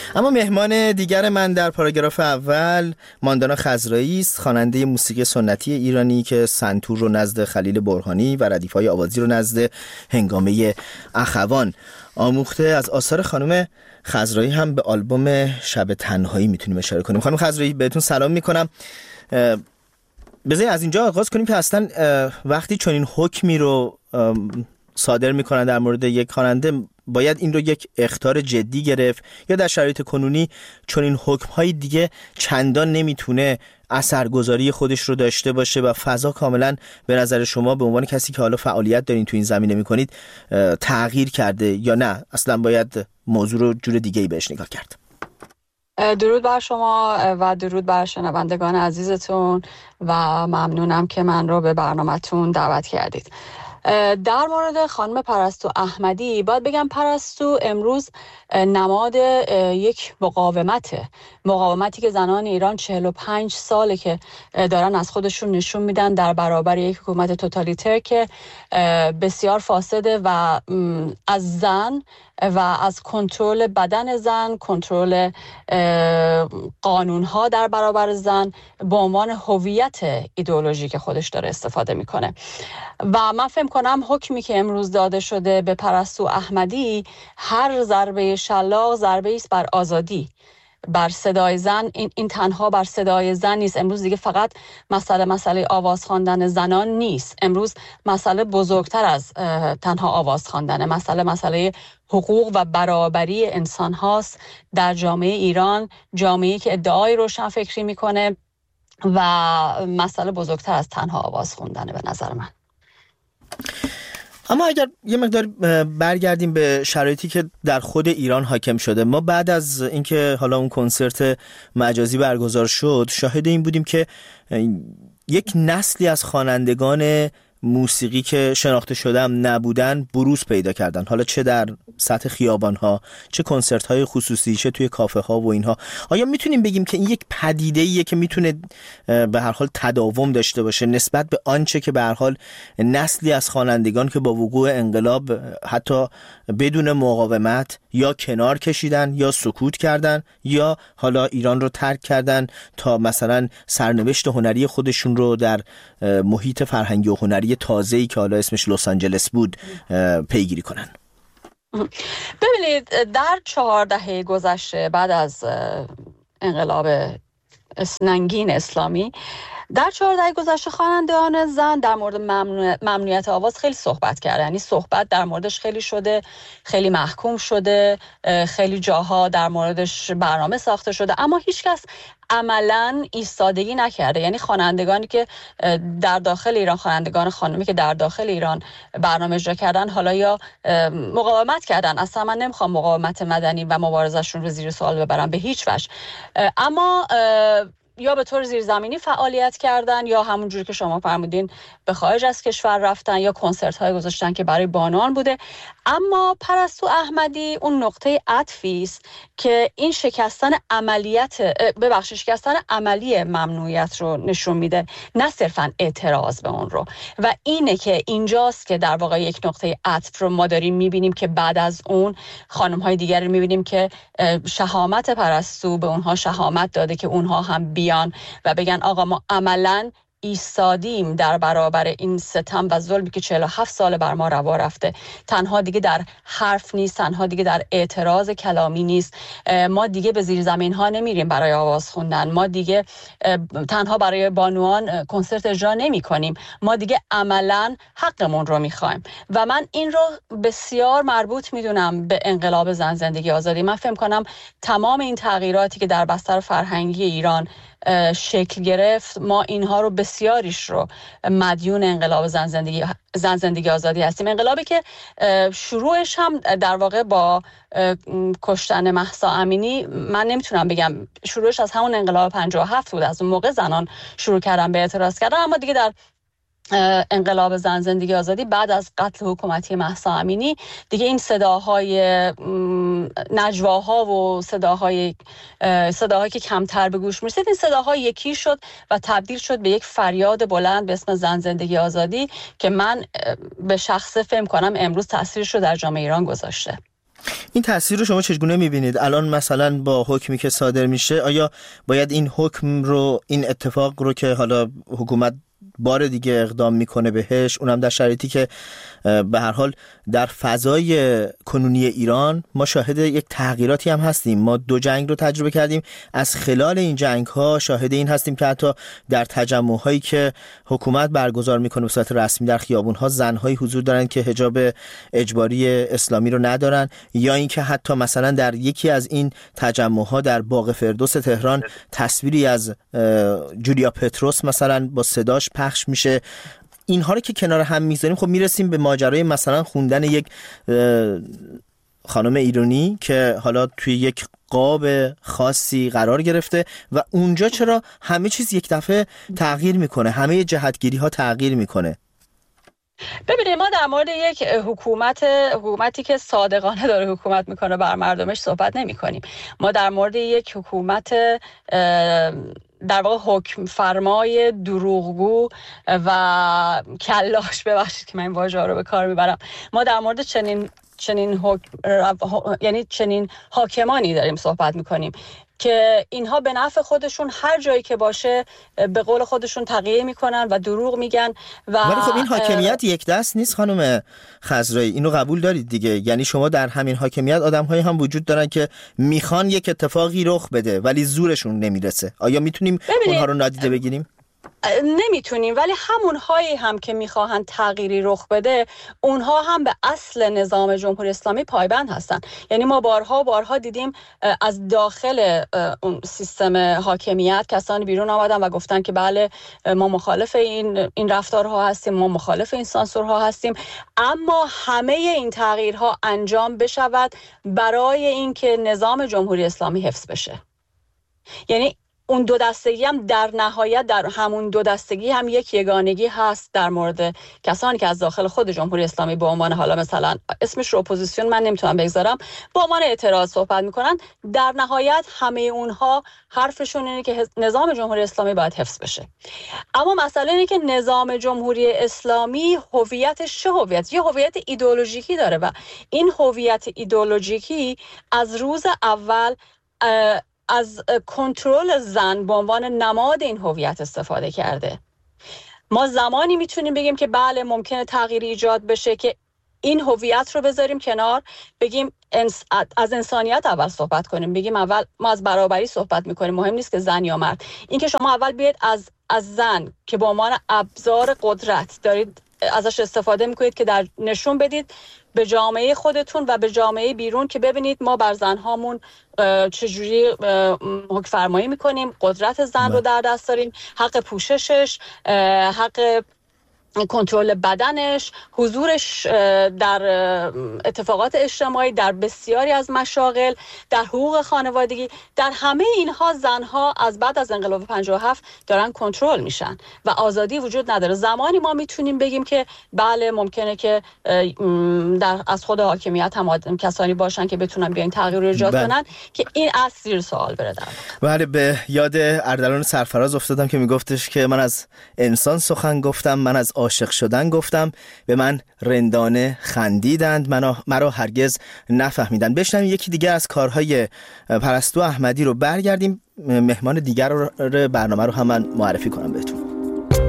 اما مهمان دیگر من در پاراگراف اول ماندانا خضرایی است، خواننده موسیقی سنتی ایرانی که سنتور رو نزد خلیل برهانی و ردیف‌های آوازی رو نزد هنگامه اخوان آموخته. از آثار خانم خضرایی هم به آلبوم شب تنهایی میتونیم اشاره کنیم. خانم خضرایی بهتون سلام میکنم. بذارید از اینجا آغاز کنیم که اصلا وقتی چنین حکمی رو صادر میکنن در مورد یک خواننده، باید این رو یک اخطار جدی گرفت یا در شرایط کنونی چنین حکم‌های دیگه چندان نمیتونه اثرگذاری خودش رو داشته باشه و فضا کاملا به نظر شما به عنوان کسی که حالا فعالیت دارین تو این زمینه میکنید تغییر کرده یا نه اصلا باید موضوع رو جور دیگه‌ای بهش نگاه کرد؟ درود بر شما و درود بر شنوندگان عزیزتون و ممنونم که من رو به برنامه‌تون دعوت کردید. در مورد خانم پرستو احمدی باید بگم پرستو امروز نماد یک مقاومتی که زنان ایران 45 ساله که دارن از خودشون نشون میدن در برابر یک حکومت توتالیتر که بسیار فاسده و از زن و از کنترل بدن زن، کنترل قانونها در برابر زن به عنوان هویت ایدئولوژیک خودش داره استفاده میکنه. و من فهم کنم حکمی که امروز داده شده به پرستو احمدی، هر ضربه شلاق ضربه است بر آزادی، بر صدای زن. این تنها بر صدای زن نیست. امروز دیگه فقط مسئله آواز خواندن زنان نیست. امروز مسئله بزرگتر از تنها آواز خواندن، مسئله حقوق و برابری انسان هاست در جامعه ایران، جامعه‌ای که ادعای روشنفکری میکنه و مسئله بزرگتر از تنها آواز خوندنه به نظر من. اما اگر یه مقدار برگردیم به شرایطی که در خود ایران حاکم شده، ما بعد از اینکه حالا اون کنسرت مجازی برگزار شد شاهد این بودیم که یک نسلی از خوانندگان موسیقی که شناخته شده هم نبودن بروز پیدا کردن، حالا چه در سطح خیابان ها، چه کنسرت های خصوصی، چه توی کافه ها و اینها. آیا میتونیم بگیم که این یک پدیده ایه که میتونه به هر حال تداوم داشته باشه نسبت به آنچه که به هر حال نسلی از خوانندگان که با وقوع انقلاب حتی بدون مقاومت یا کنار کشیدن یا سکوت کردن یا حالا ایران رو ترک کردن تا مثلا سرنوشت هنری خودشون رو در محیط فرهنگی و هنری تازه‌ای که حالا اسمش لس آنجلس بود پیگیری کنن؟ ببینید در 4 دهه گذشته بعد از انقلاب ننگین اسلامی، در 4 دهه گذشته خوانندگان زن در مورد ممنوعیت آواز خیلی صحبت کردن. یعنی صحبت در موردش خیلی شده، خیلی محکوم شده، خیلی جاها در موردش برنامه ساخته شده، اما هیچ کس عملاً ایستادگی نکرده. یعنی خوانندگانی که در داخل ایران، خوانندگان خانمی که در داخل ایران برنامه اجرا کردن، حالا یا مقاومت کردن، اصلا من نمیخوام مقاومت مدنی و مبارزهشون رو زیر سوال ببرم به هیچ وجه، اما یا به طور زیرزمینی فعالیت کردن یا همونجوری که شما فرمودین به خارج از کشور رفتن یا کنسرت های گذاشتن که برای بانوان بوده. اما پرستو احمدی اون نقطه عطفی است که این شکستن عملی ممنوعیت رو نشون میده، نه صرفا اعتراض به اون رو. و اینه که اینجاست که در واقع یک نقطه عطف رو ما داریم میبینیم که بعد از اون خانم های دیگر رو میبینیم که شهامت پرستو به اونها شهامت داده که اونها هم بیان و بگن آقا ما عملاً ایستادیم در برابر این ستم و ظلمی که 47 سال بر ما روا رفته. تنها دیگه در حرف نیست، تنها دیگه در اعتراض کلامی نیست، ما دیگه به زیر زمین ها نمیریم برای آواز خوندن، ما دیگه تنها برای بانوان کنسرت اجرا نمی کنیم، ما دیگه عملاً حقمون رو میخوایم. و من این رو بسیار مربوط میدونم به انقلاب زن زندگی آزادی. من فهم کنم تمام این تغییراتی که در بستر فرهنگی ایران شکل گرفت، ما اینها رو بسیاریش رو مدیون انقلاب زن زندگی آزادی هستیم. انقلابی که شروعش هم در واقع با کشتن مهسا امینی، من نمیتونم بگم شروعش از همون انقلاب 57 بود، از اون موقع زنان شروع کردن به اعتراض کردن، اما دیگه در انقلاب زن زندگی آزادی بعد از قتل حکومتی مهسا امینی دیگه این صداهای نجواها و صداهایی که کمتر به گوش میرسید، این صداها یکی شد و تبدیل شد به یک فریاد بلند به اسم زن زندگی آزادی که من به شخصه فهم کنم امروز تأثیرش رو در جامعه ایران گذاشته. این تاثیر رو شما چگونه می‌بینید؟ الان مثلا با حکمی که صادر میشه، آیا باید این حکم رو، این اتفاق رو که حالا حکومت بار دیگه اقدام میکنه بهش، اونم در شرایطی که به هر حال در فضای کنونی ایران ما شاهد یک تغییراتی هم هستیم. ما 2 جنگ رو تجربه کردیم، از خلال این جنگ ها شاهد این هستیم که حتی در تجمع هایی که حکومت برگزار میکنه به صورت رسمی در خیابون ها زنهایی حضور دارن که حجاب اجباری اسلامی رو ندارن، یا اینکه حتی مثلا در یکی از این تجمع ها در باغ فردوس تهران تصویری از جولیا پتروس مثلا با صداش پخش میشه. اینها رو که کنار هم میذاریم، خب میرسیم به ماجرای مثلا خوندن یک خانم ایرانی که حالا توی یک قاب خاصی قرار گرفته و اونجا چرا همه چیز یک دفعه تغییر میکنه، همه جهتگیری ها تغییر میکنه. ببینید، ما در مورد یک حکومتی که صادقانه داره حکومت میکنه بر مردمش صحبت نمی کنیم. ما در مورد یک حکومت در واقع حکم فرمای دروغگو و کلاش، ببخشید که من این واژه رو به کار میبرم، ما در مورد چنین حاکمانی داریم صحبت میکنیم که اینها به نفع خودشون هر جایی که باشه به قول خودشون تغییر میکنن و دروغ میگن. ولی خب این حاکمیت یک دست نیست خانم خضرایی، اینو قبول دارید دیگه؟ یعنی شما در همین حاکمیت آدم‌هایی هم وجود دارن که میخوان یک اتفاقی رخ بده ولی زورشون نمیرسه. آیا میتونیم اونها رو نادیده بگیریم؟ نمیتونیم، ولی همونهایی هم که میخواهند تغییری رخ بده اونها هم به اصل نظام جمهوری اسلامی پایبند هستن. یعنی ما بارها دیدیم از داخل اون سیستم حاکمیت کسانی بیرون آمدن و گفتن که بله ما مخالف این رفتارها هستیم، ما مخالف این سانسورها هستیم، اما همه این تغییرها انجام بشود برای اینکه نظام جمهوری اسلامی حفظ بشه. یعنی اون 2 دستگی هم در نهایت، در همون 2 دستگی هم یک یگانگی هست در مورد کسانی که از داخل خود جمهوری اسلامی به عنوان، حالا مثلا اسمش رو اپوزیسیون من نمیتونم بگذارم، با عنوان اعتراض صحبت میکنن. در نهایت همه اونها حرفشون اینه که نظام جمهوری اسلامی باید حفظ بشه. اما مسئله اینه که نظام جمهوری اسلامی هویتش چه هویت؟ یه هویت ایدئولوژیکی داره و این هویت ایدئولوژیکی از روز اول از کنترل زن به عنوان نماد این هویت استفاده کرده. ما زمانی میتونیم بگیم که بله ممکنه تغییری ایجاد بشه که این هویت رو بذاریم کنار، بگیم از انسانیت اول صحبت کنیم، بگیم اول ما از برابری صحبت میکنیم، مهم نیست که زن یا مرد. این که شما اول بیاید از زن که به عنوان ابزار قدرت دارید ازش استفاده میکنید که در نشون بدید به جامعه خودتون و به جامعه بیرون که ببینید ما بر زنهامون چجوری حکم فرمایی میکنیم، قدرت زن رو در دست داریم، حق پوششش، حق کنترل بدنش، حضورش در اتفاقات اجتماعی، در بسیاری از مشاغل، در حقوق خانوادگی، در همه اینها زنها از بعد از انقلاب 57 دارن کنترل میشن و آزادی وجود نداره. زمانی ما میتونیم بگیم که بله ممکنه که از خود حاکمیت هم کسانی باشن که بتونن بیاین تغییر رو ایجاد کنن که این از زیر سوال بره. بله، به یاد اردلان سرفراز افتادم که میگفتش که من از انسان سخن گفتم، من از عاشق شدن گفتم، به من رندانه خندیدند، مرا هرگز نفهمیدند. بشنویم یکی دیگه از کارهای پرستو احمدی رو، برگردیم مهمان دیگر رو برنامه رو هم من معرفی کنم بهتون.